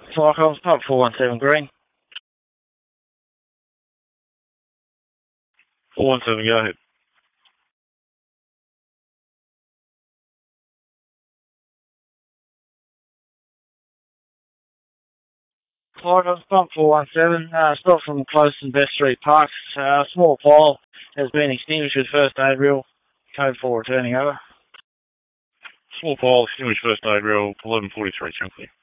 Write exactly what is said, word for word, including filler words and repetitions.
Fire comms, pump four one seven green. four one seven, go ahead. Fire comms, pump four one seven. Uh, stop from close and Best Street Park. Uh, small pile has been extinguished with first aid reel. Code four returning over. Small pile, extinguished first aid reel, eleven forty-three, Chunky.